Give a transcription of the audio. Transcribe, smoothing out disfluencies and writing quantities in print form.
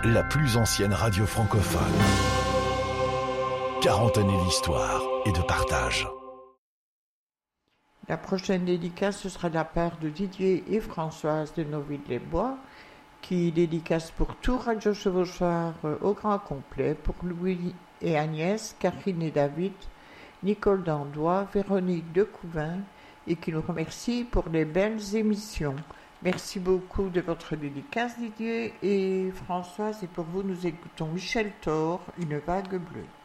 la plus ancienne radio francophone. 40 années d'histoire et de partage. La prochaine dédicace, ce sera de la part de Didier et Françoise de Noville-les-Bois, qui dédicace pour tout Radio Chevauchoir au grand complet, pour Louis et Agnès, Catherine et David, Nicole d'Andois, Véronique de Couvin, et qui nous remercie pour les belles émissions. Merci beaucoup de votre dédicace, Didier et Françoise, et pour vous, nous écoutons Michel Thor, Une vague bleue.